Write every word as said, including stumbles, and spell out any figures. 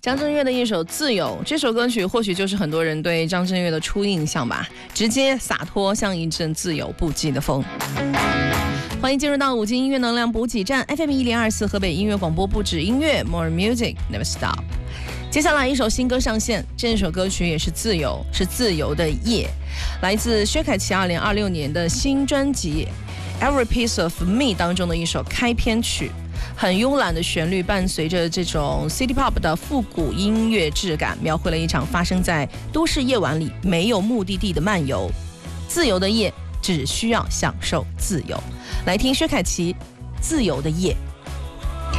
张震岳的一首《自由》，这首歌曲或许就是很多人对张震岳的初印象吧，直接洒脱，像一阵自由不羁的风。欢迎进入到五金音乐能量补给站 F M 一零二四河北音乐广播，不止音乐 More Music Never Stop。接下来一首新歌上线，这首歌曲也是自由，是自由的夜，来自薛凯琪二零二六年的新专辑 Every Piece of Me 当中的一首开篇曲。很慵懒的旋律伴随着这种 City Pop 的复古音乐质感，描绘了一场发生在都市夜晚里没有目的地的漫游。自由的夜，只需要享受自由。来听薛凯琪《自由的夜》。